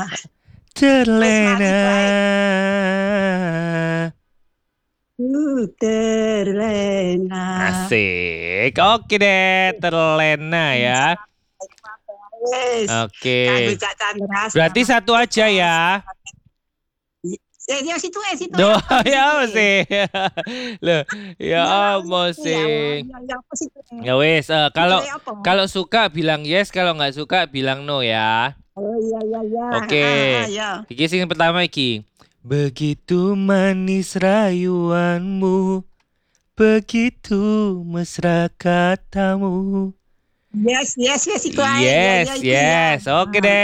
terlena. Terlena. Asik. Oke deh, terlena ya. Wes, kanggo Oke. Cak Chandra Berarti selamat satu aja sukses. ya. Ya situ Doa apa di ya situ apa sih? Loh, ya Ya lah, apa ya sih? Allah, ya apa sih Ya wes, kalau Judulnya apa? kalau suka bilang yes, kalau nggak suka bilang no ya. Oh iya iya iya. Oke. Ya. Iki sing pertama iki. Begitu manis rayuanmu, begitu mesra katamu. Yes, yes, yes, iku ae. Ya, ya, Yes, iku ya. yes. Oke deh.